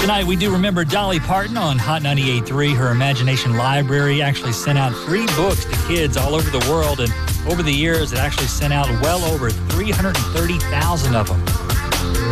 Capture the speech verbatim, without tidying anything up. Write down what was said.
Tonight, we do remember Dolly Parton on Hot ninety-eight point three. Her Imagination Library actually sent out free books to kids all over the world, and over the years, it actually sent out well over three hundred thirty thousand of them.